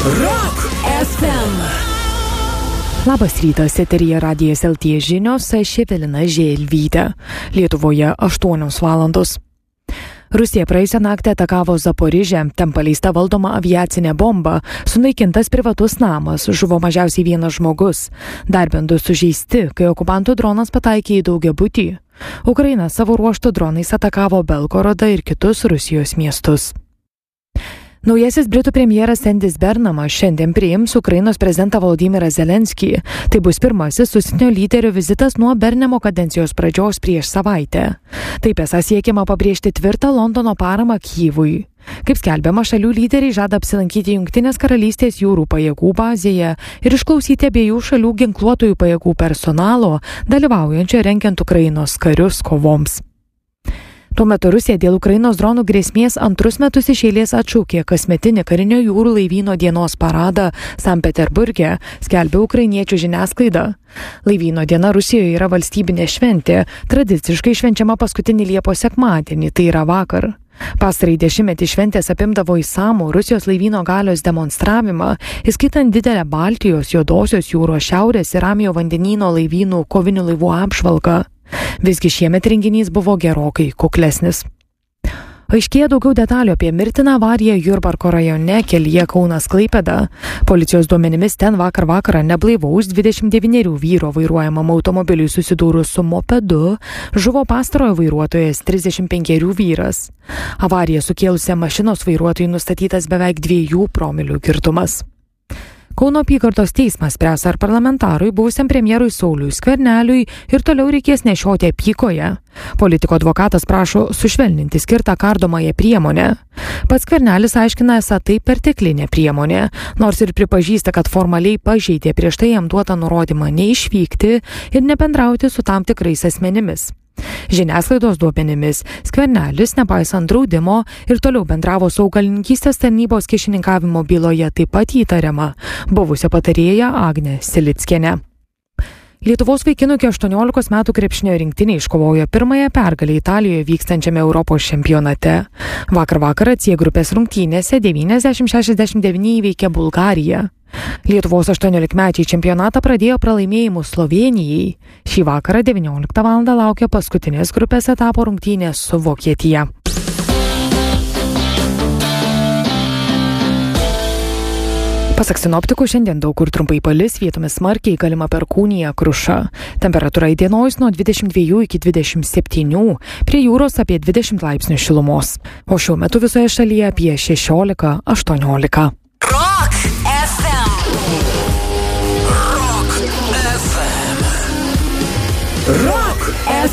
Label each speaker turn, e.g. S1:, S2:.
S1: Rock FM.
S2: Labas rytas, eteryje Radijas LT žinios, aš Evelina Želvytė. Lietuvoje 8 valandos. Rusija praėjusią naktį atakavo Zaporižę, ten paleista valdoma aviacinė bomba, sunaikintas privatus namas, žuvo mažiausiai vienas žmogus. Dar bent 2 sužeisti, kai okupantų dronas pataikė į daugiabutį. Ukraina savo ruožtu dronais atakavo Belgorodą ir kitus Rusijos miestus. Naujasis Britų premjeras Andys Burnhamas šiandien priims Ukrainos prezidentą Volodymyrą Zelenskį. Tai bus pirmasis užsienio lyderio vizitas nuo Burnhamo kadencijos pradžios prieš savaitę. Taip esą siekiama pabrėžti tvirtą Londono paramą Kyjivui. Kaip skelbiama, šalių lyderiai žada apsilankyti Jungtinės karalystės jūrų pajėgų bazėje ir išklausyti abiejų šalių ginkluotųjų pajėgų personalo, dalyvaujančio rengiant Ukrainos karius kovoms. Tuo metu Rusija dėl Ukrainos dronų grėsmės 2 metus iš eilės atšaukė kasmetinį karinio jūrų laivyno dienos paradą Sankt Peterburge, skelbia ukrainiečių žiniasklaida. Laivyno diena Rusijoje yra valstybinė šventė, tradiciškai švenčiama paskutinį Liepos sekmadienį, tai yra vakar. Pastarąjį dešimtmetį šventės apimdavo išsamų Rusijos laivyno galios demonstravimą, įskaitant didelę Baltijos, Juodosios jūros, Šiaurės ir Ramiojo vandenyno laivynų kovinių laivų apžvalgą. Visgi šiemet renginys buvo gerokai kuklesnis. Aiškėja daugiau detalių apie mirtiną avariją Jurbarko rajone kelyje Kaunas-Klaipėda. Policijos duomenimis ten vakar vakarą neblaivaus 29 vyro vairuojamam automobiliui susidūrus su mopedu žuvo pastarojo vairuotojas 35 vyras. Avariją sukėlusią mašinos vairuotojui nustatytas beveik 2 promilių girtumas. Kauno apygardos teismas spręs, ar parlamentarui buvusiam premjerui Sauliui Skverneliui ir toliau reikės nešioti apykoję. Politiko advokatas prašo sušvelninti skirtą kardomąją priemonę. Pats Skvernelis aiškina, esą tai perteklinė priemonė, nors ir pripažįsta, kad formaliai pažeidė prieš tai jam duotą nurodymą neišvykti ir nebendrauti su tam tikrais asmenimis. Žiniasklaidos duomenimis Skvernelis, nepaisant draudimo, ir toliau bendravo su augalininkystės tarnybos kyšininkavimo byloje taip pat įtariama buvusią patarėją Agnę Silickienę. Lietuvos vaikinų iki 18 metų krepšinio rinktinė iškovojo pirmąją pergalę Italijoje vykstančiame Europos čempionate. Vakar vakarą C grupės rungtynėse 90-69 įveikė Bulgariją. Lietuvos 18-mečiai čempionatą pradėjo pralaimėjimu Slovėnijai. Šį vakarą 19 val. Laukia paskutinės grupės etapo rungtynės su Vokietija. Pasak sinoptikų, šiandien daug kur trumpai palis, vietomis smarkiai, galima perkūnija, kruša. Temperatūra įdienojus nuo 22 iki 27, prie jūros apie 20 laipsnių šilumos. O šiuo metu visoje šalyje apie 16-18.
S1: Rock FM. Rock FM. Rock